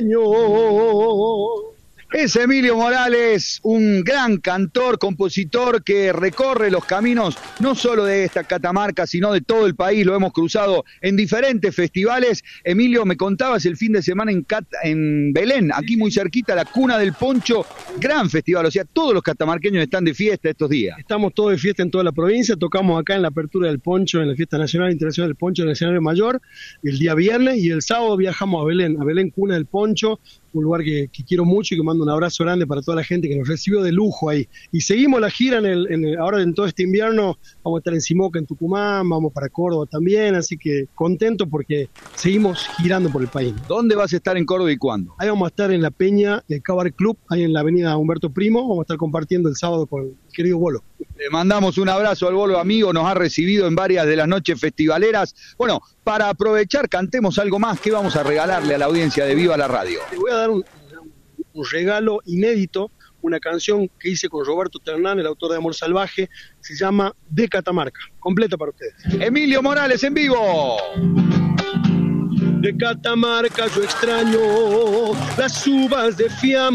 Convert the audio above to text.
Es Emilio Morales, un gran cantor, compositor que recorre los caminos no solo de esta Catamarca, sino de todo el país. Lo hemos cruzado en diferentes festivales. Emilio, me contabas el fin de semana en Belén, aquí muy cerquita, la Cuna del Poncho, gran festival. O sea, todos los catamarqueños están de fiesta estos días. Estamos todos de fiesta en toda la provincia. Tocamos acá en la apertura del Poncho, en la Fiesta Nacional e Internacional del Poncho, en el escenario mayor, el día viernes, y el sábado viajamos a Belén, Cuna del Poncho, un lugar que quiero mucho y que mando un abrazo grande para toda la gente que nos recibió de lujo ahí. Y seguimos la gira ahora en todo este invierno. Vamos a estar en Simoca, en Tucumán, vamos para Córdoba también, así que contento porque seguimos girando por el país. ¿Dónde vas a estar en Córdoba y cuándo? Ahí vamos a estar en la Peña del Cabaret Club, ahí en la avenida Humberto Primo. Vamos a estar compartiendo el sábado con el querido Bolo. Le mandamos un abrazo al Bolo, amigo, nos ha recibido en varias de las noches festivaleras. Bueno, para aprovechar, cantemos algo más. ¿Qué vamos a regalarle a la audiencia de Viva la Radio? Te voy a dar un regalo inédito, una canción que hice con Roberto Ternán, el autor de Amor Salvaje, se llama De Catamarca, completa para ustedes. Emilio Morales en vivo. De Catamarca yo extraño las uvas de fiambre.